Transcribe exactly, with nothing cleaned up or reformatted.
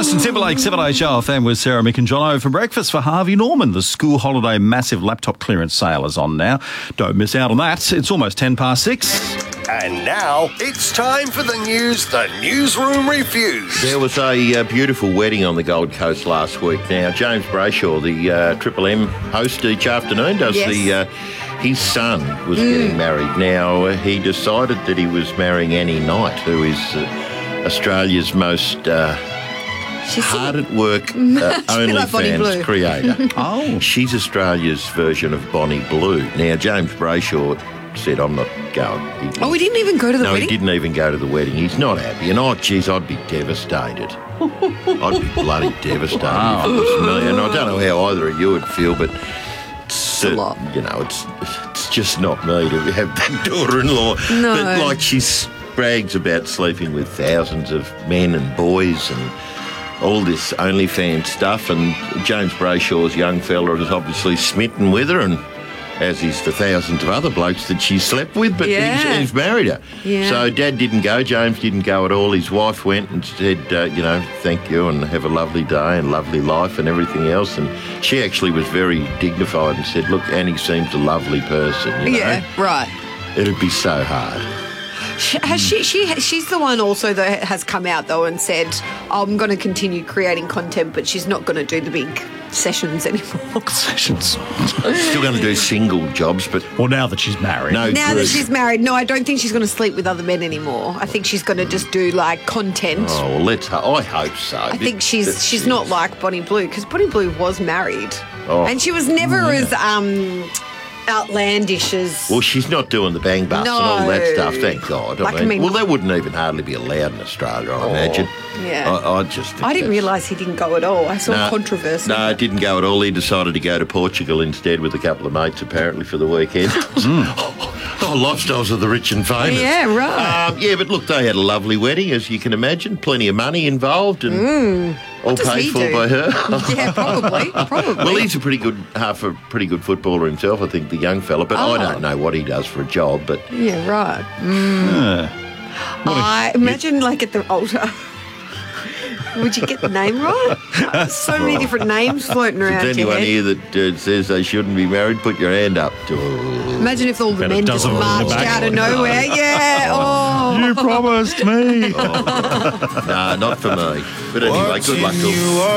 Justin Timberlake, seven H R F M with Sarah, Mick and Jono for breakfast for Harvey Norman. The school holiday massive laptop clearance sale is on now. Don't miss out on that. It's almost ten past six. And now it's time for the news the newsroom refused. There was a uh, beautiful wedding on the Gold Coast last week. Now, James Brayshaw, the uh, Triple M host each afternoon, does Yes. the... Uh, his son was getting married. Now, uh, he decided that he was marrying Annie Knight, who is uh, Australia's most uh, She's hard at work uh, like Bonnie OnlyFans Blue. creator. Oh. She's Australia's version of Bonnie Blue. Now, James Brayshaw said, I'm not going. He- Oh, we didn't even go to the no, wedding? he didn't even go to the wedding. He's not happy. And, oh, geez, I'd be devastated. I'd be bloody devastated if it was me. And I don't know how either of you would feel, but it's, a uh, lot. you know, it's it's just not me to have that daughter-in-law. No. But, like, she's brags about sleeping with thousands of men and boys and all this OnlyFans stuff. And James Brayshaw's young fella is obviously smitten with her, and as is the thousands of other blokes that she slept with, but Yeah. he's, he's married her. Yeah. So Dad didn't go, James didn't go at all. His wife went and said, uh, you know, thank you and have a lovely day and lovely life and everything else. And she actually was very dignified and said, look, Annie seems a lovely person, you know. Yeah, right. It'd be so hard. Sh- Has she, she, she's the one also that has come out, though, and said, I'm going to continue creating content, but she's not going to do the big sessions anymore. Sessions. Still going to do single jobs, but Well, now that she's married. no Now that group. she's married, no, I don't think she's going to sleep with other men anymore. I think she's going to just do, like, content. Oh, well, let's ho- I hope so. I think she's she's not like Bonnie Blue, because Bonnie Blue was married. Oh. And she was never as um, outlandish as... Well, she's not doing the bang bus and all that No. stuff, thank God. I Like, I mean, mean- well, that wouldn't even hardly be allowed in Australia, I imagine. yeah. I, I just think I didn't that's- realise he didn't go at all. I saw No, controversy. No, it didn't go at all. He decided to go to Portugal instead with a couple of mates, apparently, for the weekend. Oh, lifestyles of the rich and famous. Yeah, right. Um, yeah, but look, they had a lovely wedding, as you can imagine. Plenty of money involved and all does paid he for do? by her. Yeah, probably, probably. Well, he's a pretty good, half a pretty good footballer himself, I think, the young fella. But Oh. I don't know what he does for a job. But Yeah, right. Yeah. I imagine, like, at the altar. Would you get the name right? So many different names floating if around there's your anyone head. here that uh, says they shouldn't be married, put your hand up. Oh. Imagine if all the Bet a men just dozen of them in the marched back. out of nowhere. Yeah. Oh. You promised me. Nah, not for me. But anyway, good luck to